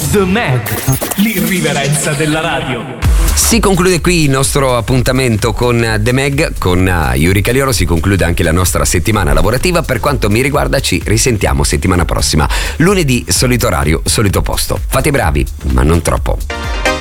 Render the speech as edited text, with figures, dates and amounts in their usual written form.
The Meg, l'irriverenza della radio. Si conclude qui il nostro appuntamento con The Meg, con Yuri Calioro. Si conclude anche la nostra settimana lavorativa. Per quanto mi riguarda ci risentiamo settimana prossima, lunedì, solito orario, solito posto. Fate i bravi, ma non troppo.